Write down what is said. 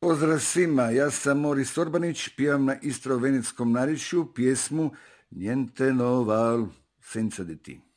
Pozdrav svima, ja sam Moris Orbanić, pjevam na istrovenetskom narječju pjesmu Niente no val senza di ti.